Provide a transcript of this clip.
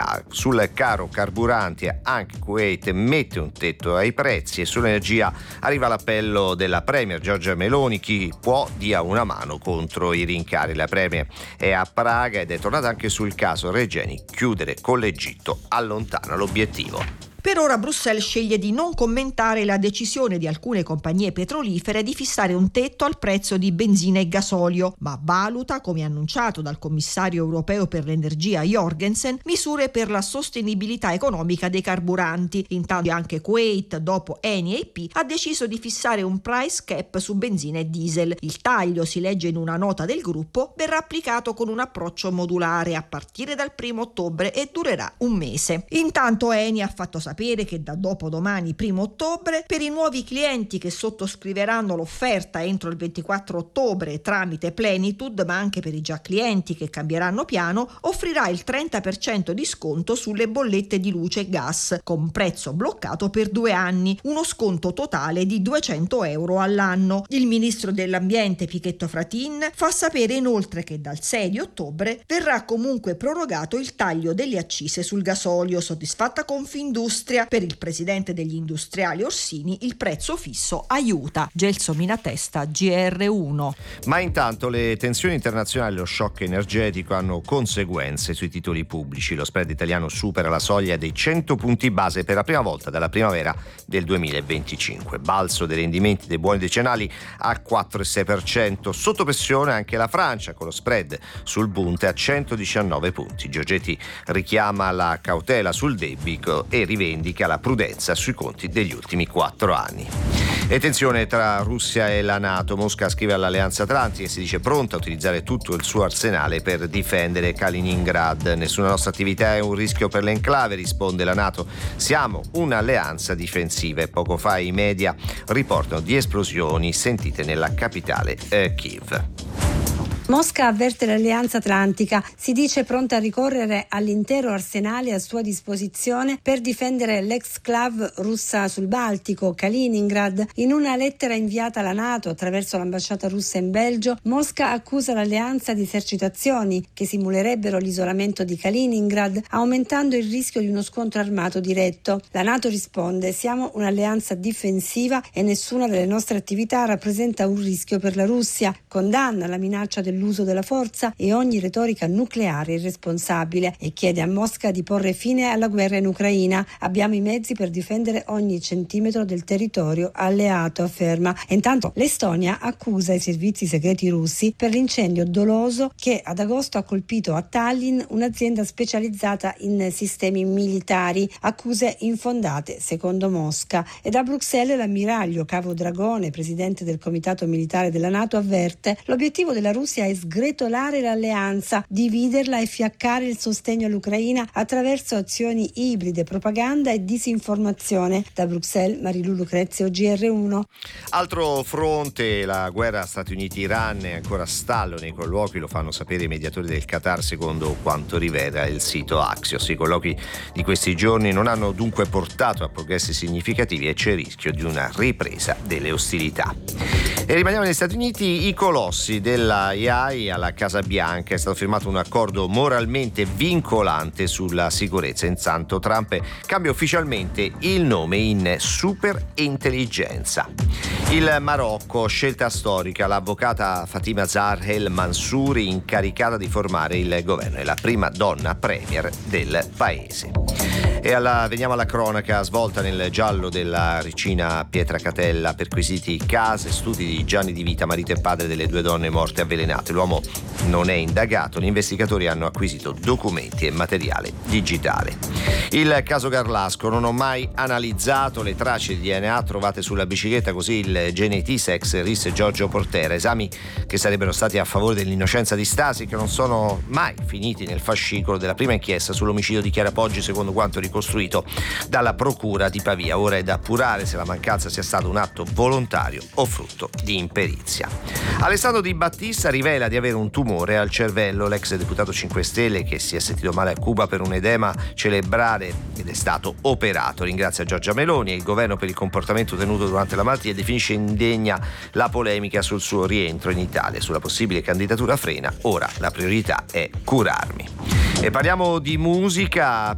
Ma sul caro carburanti anche Kuwait mette un tetto ai prezzi, e sull'energia arriva l'appello della Premier Giorgia Meloni: chi può dia una mano contro i rincari. La Premier è a Praga ed è tornata anche sul caso Regeni: chiudere con l'Egitto allontana l'obiettivo. Per ora Bruxelles sceglie di non commentare la decisione di alcune compagnie petrolifere di fissare un tetto al prezzo di benzina e gasolio, ma valuta, come annunciato dal commissario europeo per l'energia Jorgensen, misure per la sostenibilità economica dei carburanti. Intanto anche Kuwait, dopo Eni e EP, ha deciso di fissare un price cap su benzina e diesel. Il taglio, si legge in una nota del gruppo, verrà applicato con un approccio modulare a partire dal 1 ottobre e durerà un mese. Intanto Eni ha fatto sapere che da dopodomani 1 ottobre per i nuovi clienti che sottoscriveranno l'offerta entro il 24 ottobre tramite Plenitude, ma anche per i già clienti che cambieranno piano, offrirà il 30% di sconto sulle bollette di luce e gas con prezzo bloccato per 2 anni, uno sconto totale di 200 euro all'anno. Il ministro dell'ambiente Pichetto Fratin fa sapere inoltre che dal 6 di ottobre verrà comunque prorogato il taglio delle accise sul gasolio. Soddisfatta Confindustria, per il presidente degli industriali Orsini il prezzo fisso aiuta. Gelsomina Testa, GR1. Ma intanto le tensioni internazionali e lo shock energetico hanno conseguenze sui titoli pubblici. Lo spread italiano supera la soglia dei 100 punti base per la prima volta dalla primavera del 2025. Balzo dei rendimenti dei buoni decennali al 4,6%. Sotto pressione anche la Francia, con lo spread sul Bund a 119 punti. Giorgetti richiama la cautela sul debito e rivendica la prudenza sui conti degli ultimi 4 anni. E tensione tra Russia e la NATO. Mosca scrive all'Alleanza Atlantica e si dice pronta a utilizzare tutto il suo arsenale per difendere Kaliningrad. Nessuna nostra attività è un rischio per l'enclave, risponde la NATO. Siamo un'alleanza difensiva. E poco fa i media riportano di esplosioni sentite nella capitale Kiev. Mosca avverte l'Alleanza Atlantica, si dice pronta a ricorrere all'intero arsenale a sua disposizione per difendere l'exclave russa sul Baltico, Kaliningrad. In una lettera inviata alla NATO attraverso l'ambasciata russa in Belgio, Mosca accusa l'Alleanza di esercitazioni che simulerebbero l'isolamento di Kaliningrad, aumentando il rischio di uno scontro armato diretto. La NATO risponde: siamo un'alleanza difensiva e nessuna delle nostre attività rappresenta un rischio per la Russia. Condanna la minaccia dell'uso della forza e ogni retorica nucleare irresponsabile e chiede a Mosca di porre fine alla guerra in Ucraina. Abbiamo i mezzi per difendere ogni centimetro del territorio alleato, afferma. E intanto l'Estonia accusa i servizi segreti russi per l'incendio doloso che ad agosto ha colpito a Tallinn un'azienda specializzata in sistemi militari. Accuse infondate, secondo Mosca. E da Bruxelles l'ammiraglio Cavo Dragone, presidente del Comitato Militare della NATO, avverte: l'obiettivo della Russia è sgretolare l'alleanza, dividerla e fiaccare il sostegno all'Ucraina attraverso azioni ibride, propaganda e disinformazione. Da Bruxelles, Marilu Lucrezio, GR1. Altro fronte, la guerra Stati Uniti-Iran è ancora a stallo nei colloqui, lo fanno sapere i mediatori del Qatar, secondo quanto rivela il sito Axios. I colloqui di questi giorni non hanno dunque portato a progressi significativi e c'è il rischio di una ripresa delle ostilità. E rimaniamo negli Stati Uniti. I colossi della AI alla Casa Bianca. È stato firmato un accordo moralmente vincolante sulla sicurezza. Intanto Trump cambia ufficialmente il nome in superintelligenza. Il Marocco, scelta storica, l'avvocata Fatima Zahar El Mansouri incaricata di formare il governo, è la prima donna premier del paese. E veniamo alla cronaca svolta nel giallo della Ricina Pietracatella, perquisiti case e studi di Gianni Di Vita, marito e padre delle 2 donne morte avvelenate. L'uomo non è indagato, gli investigatori hanno acquisito documenti e materiale digitale. Il caso Garlasco: non ho mai analizzato le tracce di DNA trovate sulla bicicletta, così il Genetis ex RIS Giorgio Portera, esami che sarebbero stati a favore dell'innocenza di Stasi, che non sono mai finiti nel fascicolo della prima inchiesta sull'omicidio di Chiara Poggi, secondo quanto ricostruito dalla procura di Pavia. Ora è da appurare se la mancanza sia stato un atto volontario o frutto di imperizia. Alessandro Di Battista rivela di avere un tumore al cervello. L'ex deputato 5 Stelle, che si è sentito male a Cuba per un edema cerebrale ed è stato operato, ringrazia Giorgia Meloni e il governo per il comportamento tenuto durante la malattia e definisce indegna la polemica sul suo rientro in Italia. Sulla possibile candidatura frena: ora la priorità è curarmi. E parliamo di musica.